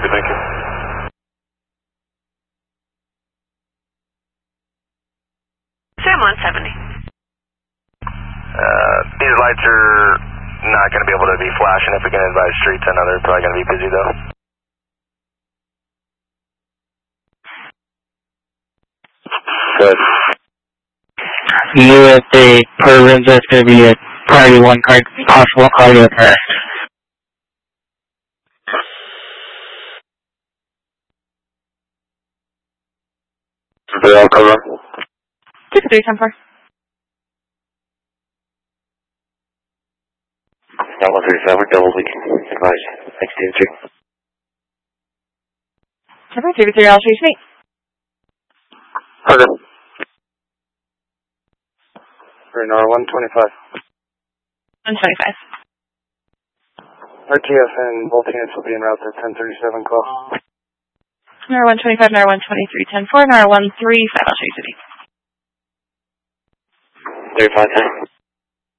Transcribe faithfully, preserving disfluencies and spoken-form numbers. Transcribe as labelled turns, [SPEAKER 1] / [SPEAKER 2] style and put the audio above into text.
[SPEAKER 1] Copy, thank you.
[SPEAKER 2] Sam one seventy.
[SPEAKER 3] Uh, these lights are not going to be able to be flashing if we can advise street ten. They're probably going to be busy though.
[SPEAKER 1] Good.
[SPEAKER 4] U S A per rims, that's going to be a priority one card, possible cardio arrest.
[SPEAKER 1] They all cover?
[SPEAKER 2] two three ten four.
[SPEAKER 1] Got one thirty-five, we're double leaking. Advise. Thanks, T V three.
[SPEAKER 2] Number T V three, I'll choose me.
[SPEAKER 1] Okay. We're in R one twenty-five.
[SPEAKER 2] one twenty-five.
[SPEAKER 1] R T F and both units will be en route to ten thirty-seven call.
[SPEAKER 2] N R one twenty-five, N R one twenty-three ten four, N R one thirty-five, I'll choose me.
[SPEAKER 1] thirty-five ten.